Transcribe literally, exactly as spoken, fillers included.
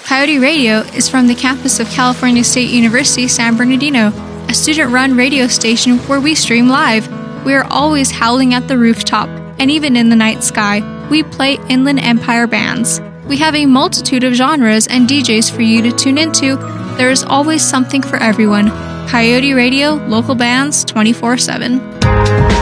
Coyote Radio is from the campus of California State University, San Bernardino, a student-run radio station where we stream live. We are always howling at the rooftop, and even in the night sky, we play Inland Empire bands. We have a multitude of genres and D Js for you to tune into. There is always something for everyone. Coyote Radio, local bands, twenty-four seven.